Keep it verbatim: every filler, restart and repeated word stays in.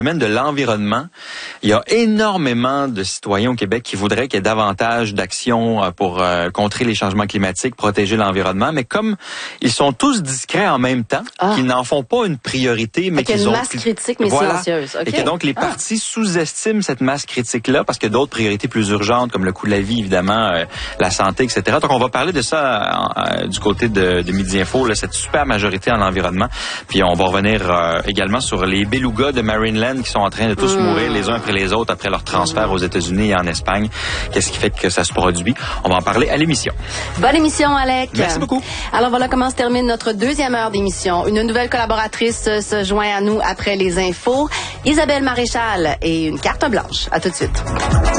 domaine de l'environnement, il y a énormément de citoyens au Québec qui voudraient qu'il y ait davantage d'actions pour euh, contrer les changements climatiques, protéger l'environnement, mais comme ils sont tous discrets en même temps, ah. qu'ils n'en font pas une priorité, mais qu'ils ont... une masse critique, mais voilà. silencieuse. Okay. Et que donc les ah. partis sous-estiment cette masse critique-là parce qu'il y a d'autres priorités plus urgentes, comme le coût de la vie, évidemment, euh, la santé, et cetera. Donc on va parler de ça euh, du côté de, de Midi Info, là, cette super majorité en environnement. Puis on va revenir euh, également sur les belugas de Marineland qui sont en train de tous mmh. mourir les uns après les autres après leur transfert mmh. aux États-Unis et en Espagne. Qu'est-ce qui fait que ça se produit? On va en parler à l'émission. Bonne émission, Alec. Merci beaucoup. Alors voilà comment se termine notre deuxième heure d'émission. Une nouvelle collaboratrice se joint à nous après les infos. Isabelle Maréchal et une carte blanche. À tout de suite.